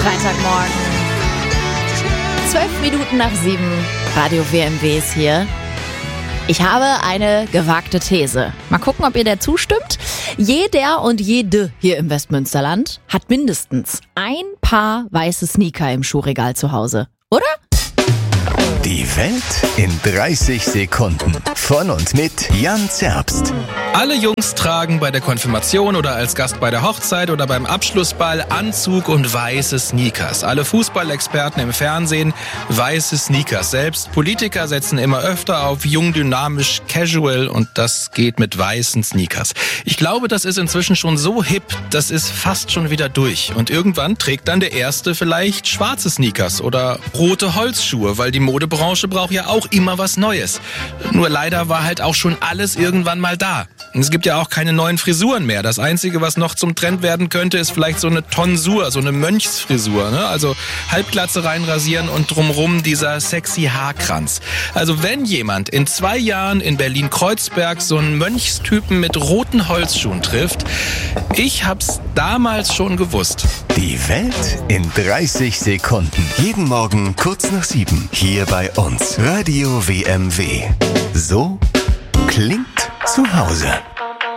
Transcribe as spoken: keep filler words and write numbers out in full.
Freitagmorgen. Zwölf Minuten nach sieben. Radio W M W ist hier. Ich habe eine gewagte These. Mal gucken, ob ihr der zustimmt. Jeder und jede hier im Westmünsterland hat mindestens ein Paar weiße Sneaker im Schuhregal zu Hause. Oder? Die Welt in dreißig Sekunden. Von und mit Jan Zerbst. Alle Jungs tragen bei der Konfirmation oder als Gast bei der Hochzeit oder beim Abschlussball Anzug und weiße Sneakers. Alle Fußballexperten im Fernsehen weiße Sneakers. Selbst Politiker setzen immer öfter auf jung, dynamisch, casual und das geht mit weißen Sneakers. Ich glaube, das ist inzwischen schon so hip, das ist fast schon wieder durch. Und irgendwann trägt dann der Erste vielleicht schwarze Sneakers oder rote Holzschuhe, weil die Modebranche braucht ja auch immer was Neues. Nur leider war halt auch schon alles irgendwann mal da. Und es gibt ja auch keine neuen Frisuren mehr. Das Einzige, was noch zum Trend werden könnte, ist vielleicht so eine Tonsur, so eine Mönchsfrisur, ne? Also Halbglatze reinrasieren und drumrum dieser sexy Haarkranz. Also wenn jemand in zwei Jahren in Berlin-Kreuzberg so einen Mönchstypen mit roten Holzschuhen trifft, ich hab's damals schon gewusst. Die Welt in dreißig Sekunden. Jeden Morgen kurz nach sieben. Hier bei uns. Radio W M W. So klingt zu Hause.